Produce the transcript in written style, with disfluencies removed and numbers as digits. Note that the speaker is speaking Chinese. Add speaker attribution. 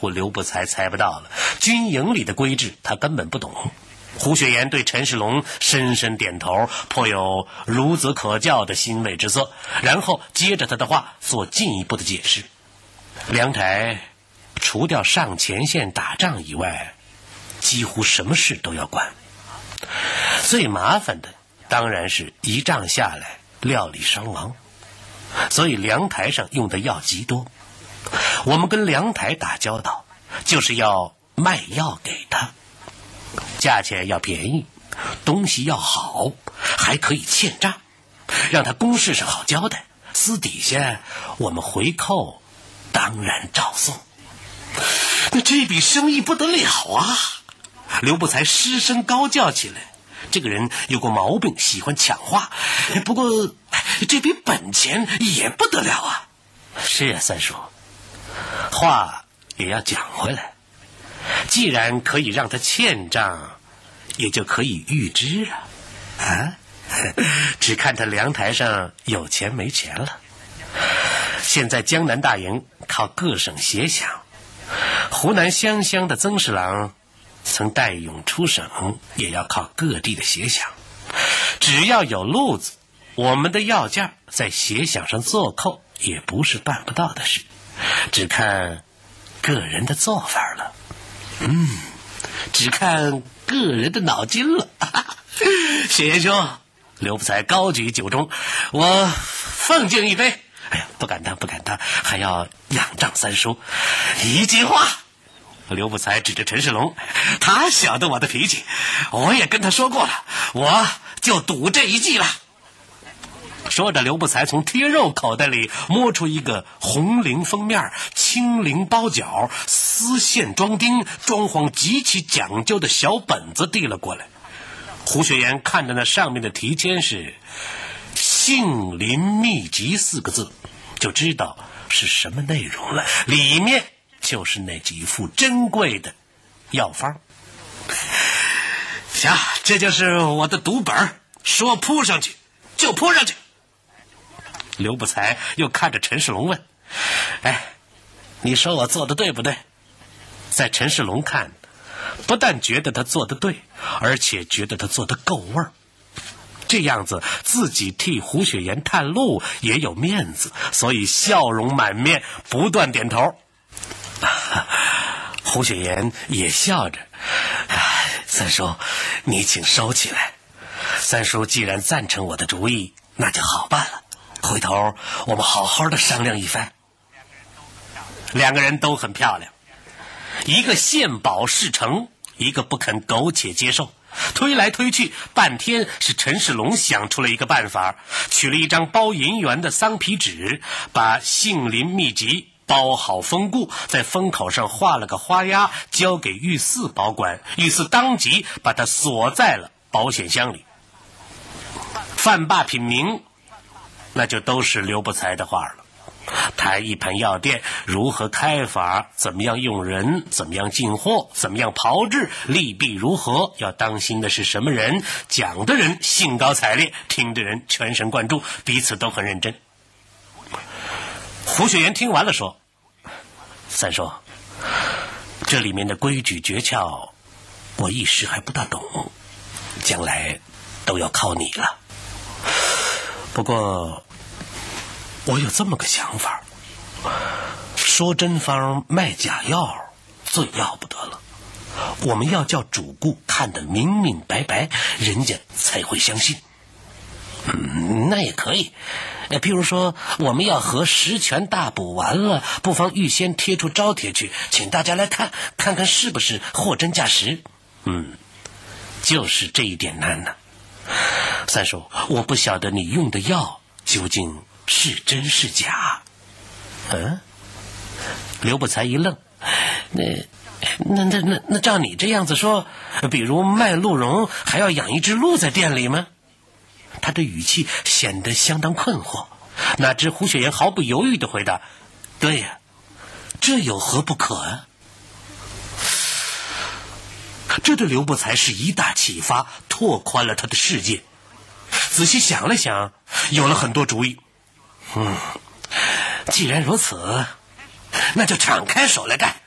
Speaker 1: 我刘不才猜不到了，军营里的规制他根本不懂。胡雪岩对陈世龙深深点头，颇有孺子可教的欣慰之色，然后接着他的话做进一步的解释。梁台除掉上前线打仗以外，几乎什么事都要管。最麻烦的当然是一仗下来料理伤亡，所以梁台上用的药极多。我们跟梁台打交道，就是要卖药给他，价钱要便宜，东西要好，还可以欠账，让他公事上好交代，私底下我们回扣当然照送。那这笔生意不得了啊！刘不才失声高叫起来。这个人有过毛病，喜欢抢话，不过这笔本钱也不得了啊。是啊，三叔，话也要讲回来，既然可以让他欠账，也就可以预支啊。只看他梁台上有钱没钱了。现在江南大营靠各省协饷，湖南湘乡的曾侍郎曾带勇出省，也要靠各地的协饷。只要有路子，我们的药价在协饷上做扣也不是办不到的事，只看个人的做法了。只看个人的脑筋了。雪岩兄，刘不才高举酒盅，我奉敬一杯。哎呀，不敢当，还要仰仗三叔一句话。刘不才指着陈世龙，他晓得我的脾气，我也跟他说过了，我就赌这一计了。说着，刘不才从贴肉口袋里摸出一个红绫封面、青绫包角、丝线装钉、装潢极其讲究的小本子递了过来。胡雪岩看着那上面的题签是杏林秘籍4个字，就知道是什么内容了，里面就是那几副珍贵的药方。行，这就是我的赌本，说扑上去就扑上去。刘不才又看着陈世龙问，你说我做的对不对？在陈世龙看，不但觉得他做的对，而且觉得他做的够味儿。这样子自己替胡雪岩探路也有面子，所以笑容满面，不断点头。胡雪岩也笑着，三叔，你请收起来。三叔既然赞成我的主意，那就好办了，回头我们好好的商量一番。两个人都很漂亮，一个献宝事成，一个不肯苟且接受。推来推去，半天是陈世龙想出了一个办法，取了一张包银元的桑皮纸，把杏林秘籍包好封固，在封口上画了个花押，交给御赐保管。御赐当即把它锁在了保险箱里。饭罢品茗，那就都是刘不才的话了。谈一盘药店如何开法，怎么样用人，怎么样进货，怎么样炮制，利弊如何，要当心的是什么人。讲的人兴高采烈，听的人全神贯注，彼此都很认真。胡雪岩听完了说，三叔，这里面的规矩诀窍我一时还不大懂，将来都要靠你了。不过我有这么个想法，说真方卖假药最要不得了，我们要叫主顾看得明明白白，人家才会相信。那也可以，譬如说我们要和十全大补完了，不妨预先贴出招贴去，请大家来看看是不是货真价实。就是这一点难呢。三叔，我不晓得你用的药究竟是真是假。刘不才一愣，那照你这样子说，比如卖鹿茸还要养一只鹿在店里吗？他的语气显得相当困惑。哪知胡雪岩毫不犹豫地回答，对呀，这有何不可啊？这对刘不才是一大启发，拓宽了他的世界。仔细想了想，有了很多主意。既然如此，那就敞开手来干。